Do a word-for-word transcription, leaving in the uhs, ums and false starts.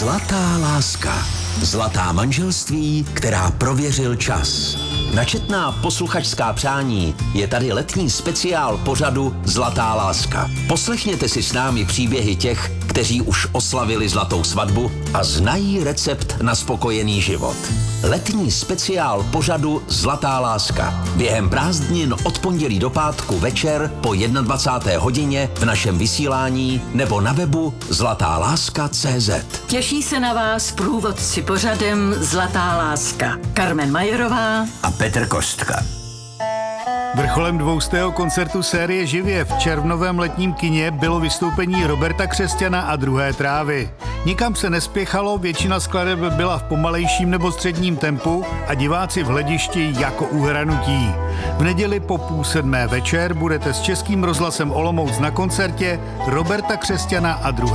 Zlatá láska. Zlatá manželství, která prověřil čas. Na četná posluchačská přání je tady letní speciál pořadu Zlatá láska. Poslechněte si s námi příběhy těch, kteří už oslavili zlatou svatbu a znají recept na spokojený život. Letní speciál pořadu Zlatá láska. Během prázdnin od pondělí do pátku večer po dvacáté jedné hodině v našem vysílání nebo na webu zlatá láska tečka cé zet. Těší se na vás průvodci pořadem Zlatá láska. Carmen Majerová A Petr Kostka. Vrcholem dvoustého koncertu série Živě v červnovém letním kině bylo vystoupení Roberta Křesťana a Druhé trávy. Nikam se nespěchalo, většina skladeb byla v pomalejším nebo středním tempu a diváci v hledišti jako uhranutí. V neděli po půl sedmé večer budete s Českým rozhlasem Olomouc na koncertě Roberta Křesťana a Druhé